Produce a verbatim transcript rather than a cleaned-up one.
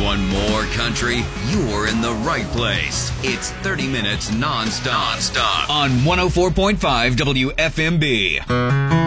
Want more country? You're in the right place. It's thirty minutes nonstop, nonstop on one oh four point five W F M B.